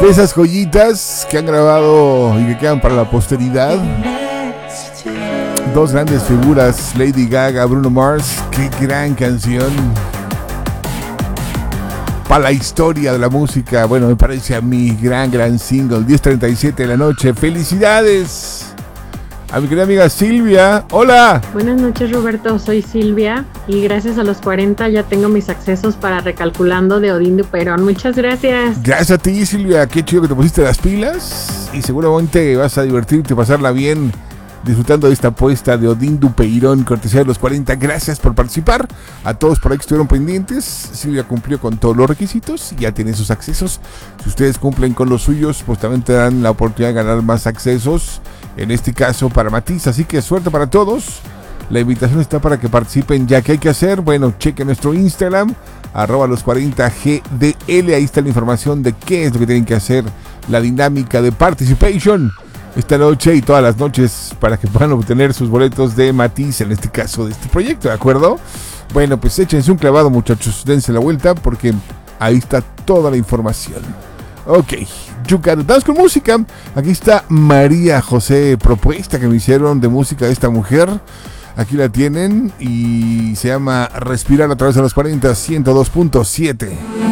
de esas joyitas que han grabado y que quedan para la posteridad. Dos grandes figuras, Lady Gaga, Bruno Mars. Qué gran canción para la historia de la música. Bueno, me parece a mí gran single. 10:37 de la noche. ¡Felicidades a mi querida amiga Silvia! ¡Hola! Buenas noches, Roberto, soy Silvia y gracias a los 40 ya tengo mis accesos para Recalculando de Odín Dupeirón. Muchas gracias. Gracias a ti, Silvia, qué chido que te pusiste las pilas y seguramente vas a divertirte y pasarla bien disfrutando de esta apuesta de Odín Dupeirón, cortesía de los 40. Gracias por participar. A todos por ahí que estuvieron pendientes. Silvia cumplió con todos los requisitos y ya tiene sus accesos. Si ustedes cumplen con los suyos, pues también te dan la oportunidad de ganar más accesos. En este caso para Matiz. Así que suerte para todos. La invitación está para que participen ya. ¿Qué hay que hacer? Bueno, chequen nuestro Instagram, @los40gdl. Ahí está la información de qué es lo que tienen que hacer. La dinámica de participation esta noche y todas las noches para que puedan obtener sus boletos de Matiz, en este caso de este proyecto, ¿de acuerdo? Bueno, pues échense un clavado, muchachos, dense la vuelta porque ahí está toda la información. Ok, vamos con música. Aquí está María José, propuesta que me hicieron de música de esta mujer. Aquí la tienen y se llama Respirar a través de los 40, 102.7.